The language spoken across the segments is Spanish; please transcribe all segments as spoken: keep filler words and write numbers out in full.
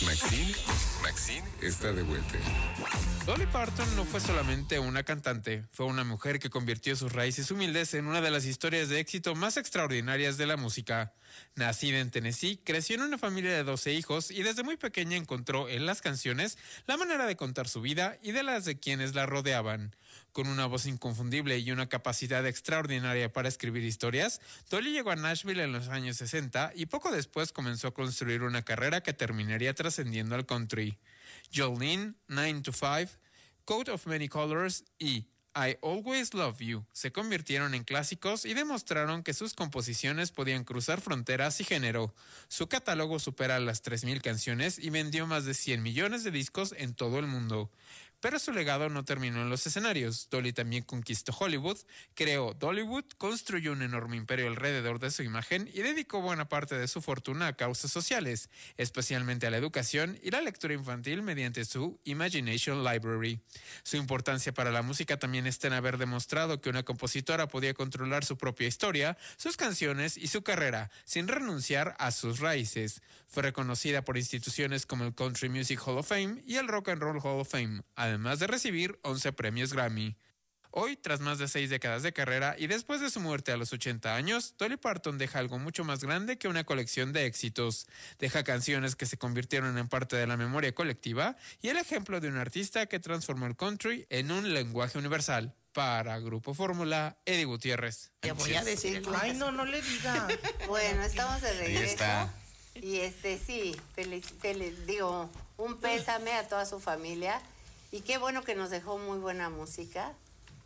Maxine, Maxine está de vuelta. Dolly Parton no fue solamente una cantante, fue una mujer que convirtió sus raíces humildes en una de las historias de éxito más extraordinarias de la música. Nacida en Tennessee, creció en una familia de doce hijos y desde muy pequeña encontró en las canciones la manera de contar su vida y de las de quienes la rodeaban. Con una voz inconfundible y una capacidad extraordinaria para escribir historias, Dolly llegó a Nashville en los años sesenta y poco después comenzó a construir una carrera que terminaría trascendiendo al country. Jolene, nine to five, Coat of Many Colors y I Always Love You se convirtieron en clásicos y demostraron que sus composiciones podían cruzar fronteras y género. Su catálogo supera las tres mil canciones y vendió más de cien millones de discos en todo el mundo. Pero su legado no terminó en los escenarios. Dolly también conquistó Hollywood, creó Dollywood, construyó un enorme imperio alrededor de su imagen y dedicó buena parte de su fortuna a causas sociales, especialmente a la educación y la lectura infantil mediante su Imagination Library. Su importancia para la música también está en haber demostrado que una compositora podía controlar su propia historia, sus canciones y su carrera, sin renunciar a sus raíces. Fue reconocida por instituciones como el Country Music Hall of Fame y el Rock and Roll Hall of Fame, además de recibir once premios Grammy. Hoy, tras más de seis décadas de carrera y después de su muerte a los ochenta años, Dolly Parton deja algo mucho más grande que una colección de éxitos. Deja canciones que se convirtieron en parte de la memoria colectiva y el ejemplo de un artista que transformó el country en un lenguaje universal. Para Grupo Fórmula, Eddie Gutiérrez. Te voy a decir, ay, no, no le diga. Bueno, estamos de regreso. Ahí está. Y este, sí, feliz, feliz, digo, un pésame a toda su familia. Y qué bueno que nos dejó muy buena música.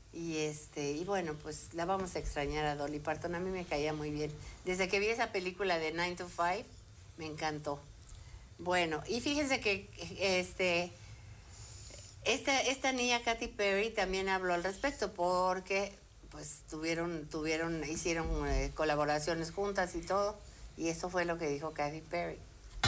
Y este, y bueno, pues la vamos a extrañar a Dolly Parton. A mí me caía muy bien. Desde que vi esa película de nine to five, me encantó. Bueno, y fíjense que este, esta, esta niña Katy Perry también habló al respecto, porque pues tuvieron, tuvieron, hicieron eh, colaboraciones juntas y todo. Y eso fue lo que dijo Katy Perry.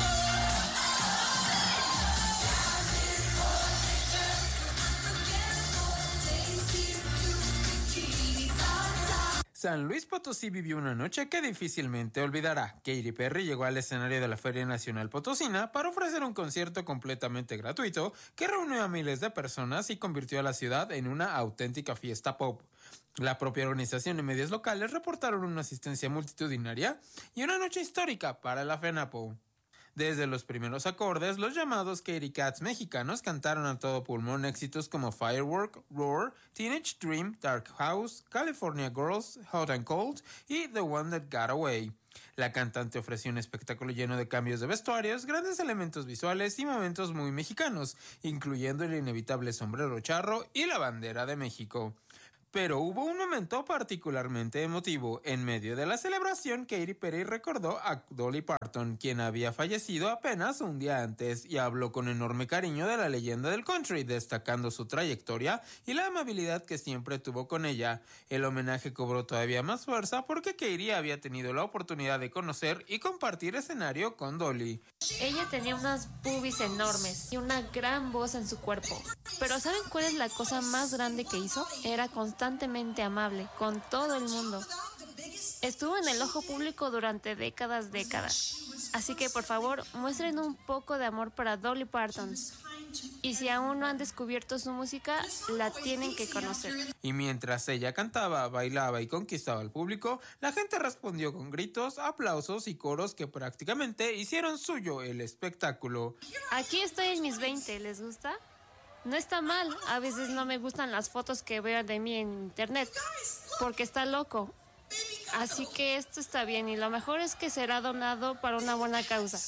San Luis Potosí vivió una noche que difícilmente olvidará. Katy Perry llegó al escenario de la Feria Nacional Potosina para ofrecer un concierto completamente gratuito que reunió a miles de personas y convirtió a la ciudad en una auténtica fiesta pop. La propia organización y medios locales reportaron una asistencia multitudinaria y una noche histórica para la FENAPO. Desde los primeros acordes, los llamados Katy Cats mexicanos cantaron a todo pulmón éxitos como Firework, Roar, Teenage Dream, Dark House, California Girls, Hot and Cold y The One That Got Away. La cantante ofreció un espectáculo lleno de cambios de vestuarios, grandes elementos visuales y momentos muy mexicanos, incluyendo el inevitable sombrero charro y la bandera de México. Pero hubo un momento particularmente emotivo. En medio de la celebración, Katy Perry recordó a Dolly Parton, quien había fallecido apenas un día antes, y habló con enorme cariño de la leyenda del country, destacando su trayectoria y la amabilidad que siempre tuvo con ella. El homenaje cobró todavía más fuerza porque Katy había tenido la oportunidad de conocer y compartir escenario con Dolly. Ella tenía unas boobies enormes y una gran voz en su cuerpo. Pero ¿saben cuál es la cosa más grande que hizo? Era constantemente amable con todo el mundo. Estuvo en el ojo público durante décadas, décadas. Así que por favor, muestren un poco de amor para Dolly Parton. Y si aún no han descubierto su música, la tienen que conocer. Y mientras ella cantaba, bailaba y conquistaba al público, la gente respondió con gritos, aplausos y coros que prácticamente hicieron suyo el espectáculo. Aquí estoy en mis veinte, ¿les gusta? No está mal, a veces no me gustan las fotos que veo de mí en internet, porque está loco. Así que esto está bien y lo mejor es que será donado para una buena causa.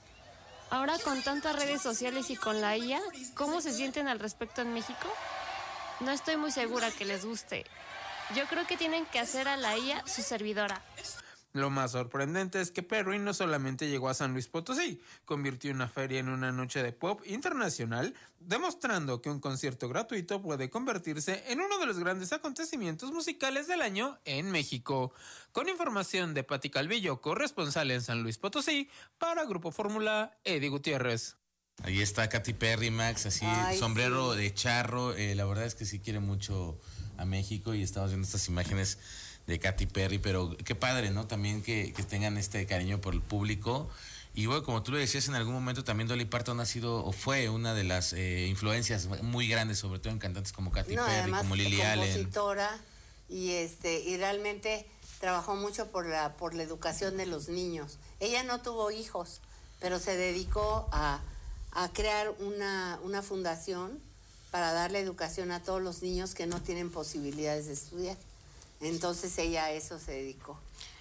Ahora con tantas redes sociales y con la I A, ¿cómo se sienten al respecto en México? No estoy muy segura que les guste. Yo creo que tienen que hacer a la I A su servidora. Lo más sorprendente es que Perry no solamente llegó a San Luis Potosí, convirtió una feria en una noche de pop internacional, demostrando que un concierto gratuito puede convertirse en uno de los grandes acontecimientos musicales del año en México. Con información de Pati Calvillo, corresponsal en San Luis Potosí, para Grupo Fórmula, Eddie Gutiérrez. Ahí está Katy Perry, Max, así, Ay, sombrero sí. de charro. Eh, la verdad es que sí quiere mucho a México y estamos viendo estas imágenes de Katy Perry, pero qué padre, ¿no? También que, que tengan este cariño por el público Y bueno, como tú lo decías, en algún momento también Dolly Parton ha sido o fue una de las eh, influencias muy grandes, sobre todo en cantantes como Katy no, Perry, además, como Lily Allen. compositora, y este y realmente trabajó mucho por la por la educación de los niños. Ella no tuvo hijos, pero se dedicó a, a crear una, una fundación para darle educación a todos los niños que no tienen posibilidades de estudiar. Entonces ella a eso se dedicó.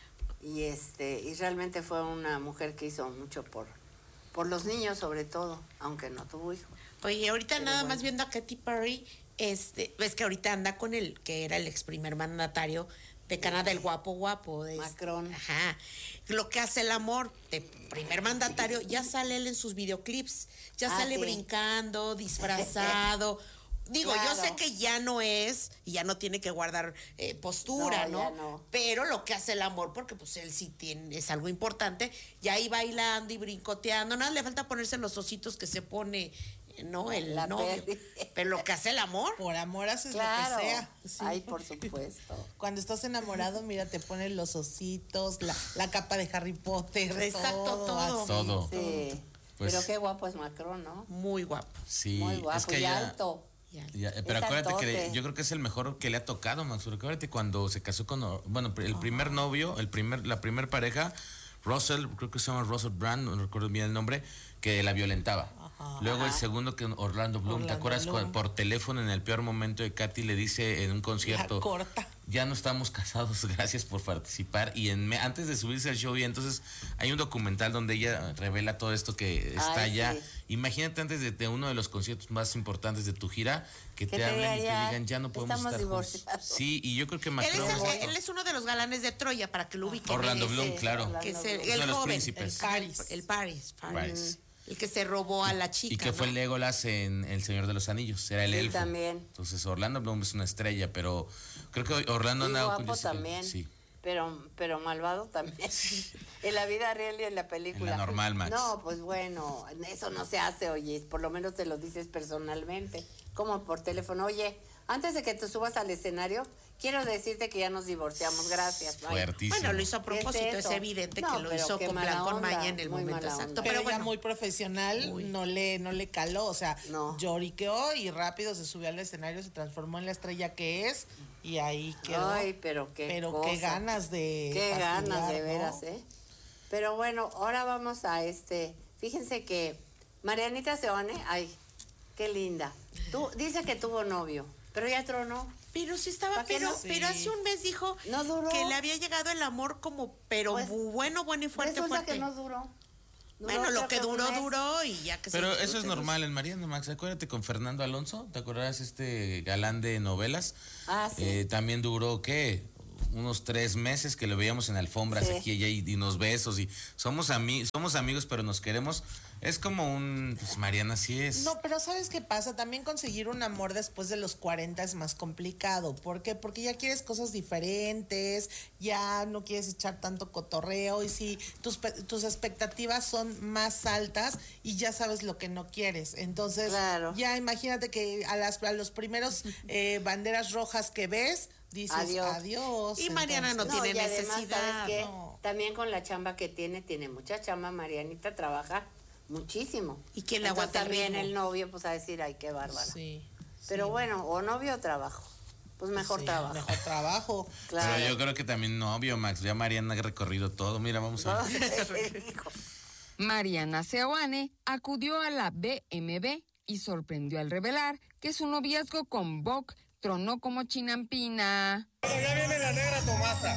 Y este y realmente fue una mujer que hizo mucho por, por los niños, sobre todo, aunque no tuvo hijos. Oye, ahorita Pero nada bueno. más viendo a Katy Perry, este, ves que ahorita anda con el que era el ex primer mandatario de Canadá, el guapo guapo de Macron. Ajá. Lo que hace el amor de primer mandatario, ya sale él en sus videoclips, ya Ah, sale sí. brincando, disfrazado. Digo, yo Claro. sé que ya no es, y ya no tiene que guardar eh, postura, No, ¿no? ya no. Pero lo que hace el amor, porque pues él sí tiene, es algo importante, ya ahí bailando y brincoteando, nada, le falta ponerse los ositos que se pone, ¿no? El La novio. Perry. Pero lo que hace el amor. Por amor haces Claro. lo que sea. Sí. Ay, por supuesto. Cuando estás enamorado, mira, te ponen los ositos, la, la capa de Harry Potter. Exacto, todo. así. Todo. Sí. Pues- Pero qué guapo es Macron, ¿no? Muy guapo. Sí, Muy guapo es que y ya- alto. Ya. Ya, eh, pero Es acuérdate que altote. yo creo que es el mejor que le ha tocado, Max. Porque acuérdate cuando se casó con, bueno, el primer novio, el primer, la primer pareja, Russell, creo que se llama Russell Brand, no recuerdo bien el nombre, que la violentaba. Luego el segundo que Orlando Bloom, ¿te Orlando acuerdas? Bloom. Cu- Por teléfono en el peor momento de Katy le dice en un concierto, La corta. ya no estamos casados, gracias por participar. Y en me- antes de subirse al show, y entonces hay un documental donde ella revela todo esto que está Ay, allá. sí. Imagínate antes de, de uno de los conciertos más importantes de tu gira, que Que te te hablen y te digan, digan, ya no podemos "Estamos estar juntos". divorciados. Sí, y yo creo que Él Macron... es, el- él es uno de los galanes de Troya, para que lo ubiquen. Orlando Él es, Bloom, eh, claro. Orlando Que es el, Bloom. el Uno de los joven, príncipes. el Paris. El Paris. Paris. Paris. El que se robó a la chica. Y que fue ¿no? Legolas en El Señor de los Anillos, era el Sí, elfo. también. Entonces Orlando Bloom es una estrella, pero creo que Orlando Y anda guapo con Jessica- también. Sí. Pero, pero malvado también. En la vida real y en la película. En la normal, Max. No, pues bueno, eso no se hace, oye. Por lo menos te lo dices personalmente. Como por teléfono. Oye, antes de que te subas al escenario, quiero decirte que ya nos divorciamos. Gracias. Bye. Fuertísimo. Bueno, lo hizo a propósito, ¿Qué es es, eso? evidente No, que lo pero hizo qué con mala plan con onda, maña en el muy momento mala exacto. onda. Pero Pero ella bueno, muy profesional, Uy. no le, no le caló, o sea, No. lloriqueó y rápido se subió al escenario, se transformó en la estrella que es y ahí quedó. Ay, pero qué Pero qué cosa. ganas de Qué ganas, fastidiar, de ¿no? veras, ¿eh? Pero bueno, ahora vamos a este. Fíjense que Marianita Seoane, ay, qué linda. Tú, dice que tuvo novio, pero ya tronó. pero sí estaba, ¿Pa' qué pero, no? pero Sí. hace un mes dijo No duró. que le había llegado el amor como, pero Pues, bueno, bueno y fuerte, Resulta fuerte. que no duró. Duró, bueno, lo creo que un duró, mes. duró y ya que se Pero eso disfrute, es ¿no? normal en Mariana, Max. Acuérdate con Fernando Alonso, ¿te acuerdas este galán de novelas? Ah, sí. Eh, también duró, ¿qué? Unos tres meses que lo veíamos en alfombras Sí. aquí y allá y, y nos besos y somos, ami somos amigos pero nos queremos. Es como un... Pues Mariana sí es. No, pero ¿sabes qué pasa? También conseguir un amor después de los cuarenta es más complicado. ¿Por qué? Porque ya quieres cosas diferentes, ya no quieres echar tanto cotorreo y si tus, pe- tus expectativas son más altas y ya sabes lo que no quieres. Entonces, Claro. ya imagínate que a, las, a los primeros eh, banderas rojas que ves, dices Adiós. adiós. Y Mariana no Entonces, tiene y además, necesidad, ¿sabes qué? no. También con la chamba que tiene, tiene mucha chamba. Marianita trabaja muchísimo. ¿Y quién le Entonces, aguanta el también ritmo? el novio, pues a decir, ay, qué bárbara. Sí. Pero bueno, o novio o trabajo. Pues mejor Sí, trabajo. Mejor trabajo. Claro. Pero yo creo que también novio, Max. Ya Mariana ha recorrido todo. Mira, vamos a ver. Hijo. Mariana Seoane acudió a la B M W y sorprendió al revelar que su noviazgo con Vogue tronó como chinampina. Ya viene la negra Tomasa.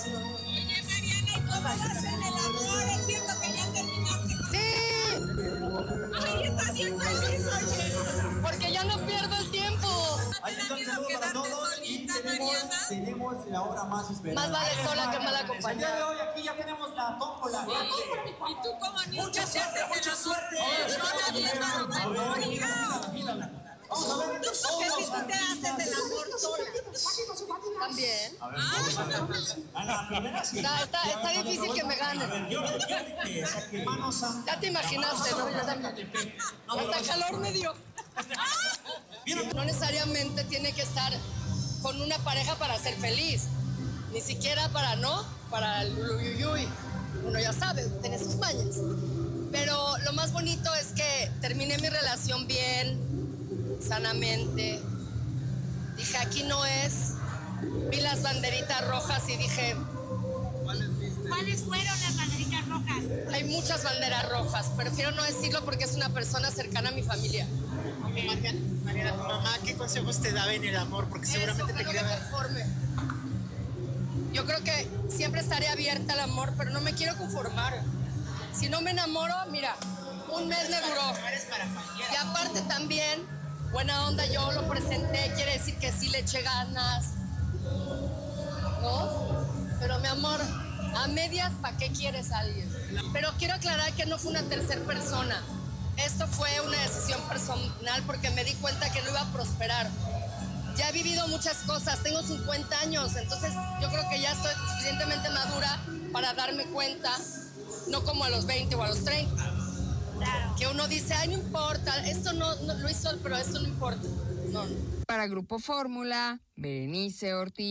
Porque ya no pierdo el tiempo. Ahí está un saludo para todos y tenemos, tenemos la obra más esperada. Más vale sola que mal El día acompañada. de hoy aquí ya tenemos la tómbola. ¿Y tú cómo niña? Mucha suerte, mucha suerte. Vamos a ver todos los artistas. También. A ver, vamos a ver. A la primera sí. Está, está, está difícil que me A gane. ver, yo, yo que saque manos santas. Ya te imaginaste, ¿no? Ya también. Hasta calor me dio. No necesariamente tiene que estar con una pareja para ser feliz. Ni siquiera para, ¿no? Para el uyuyuy. Uno ya sabe, tiene sus mañas. Pero lo más bonito es que terminé mi relación bien, sanamente. Dije, aquí no es. Vi las banderitas rojas y dije... ¿Cuáles fueron las banderitas rojas? Hay muchas banderas rojas. Prefiero no decirlo porque es una persona cercana a mi familia. Okay. Mariana, Mariana, tu mamá, ¿qué consejos te daba en el amor? Porque seguramente Eso, te quería no me ver. conforme. Yo creo que siempre estaré abierta al amor, pero no me quiero conformar. Si no me enamoro, mira, un mes me duró. Y aparte también, buena onda, yo lo presenté, quiere decir que sí le eché ganas. ¿No? Pero mi amor, a medias, ¿para qué quieres a alguien? Pero quiero aclarar que no fue una tercera persona. Esto fue una decisión personal porque me di cuenta que no iba a prosperar. Ya he vivido muchas cosas, tengo cincuenta años, entonces yo creo que ya estoy suficientemente madura para darme cuenta, no como a los veinte o a los treinta. Claro. Que uno dice, ay, no importa, esto no, no lo hizo él, pero esto no importa. No, no. Para Grupo Fórmula, Berenice Ortiz.